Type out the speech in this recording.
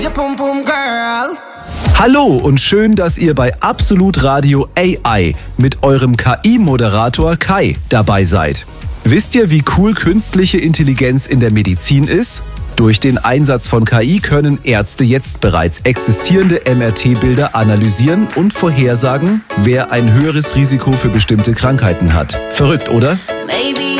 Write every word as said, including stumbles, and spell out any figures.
Hallo und schön, dass ihr bei Absolut Radio A I mit eurem K I-Moderator Kai dabei seid. Wisst ihr, wie cool künstliche Intelligenz in der Medizin ist? Durch den Einsatz von K I können Ärzte jetzt bereits existierende M R T-Bilder analysieren und vorhersagen, wer ein höheres Risiko für bestimmte Krankheiten hat. Verrückt, oder? Maybe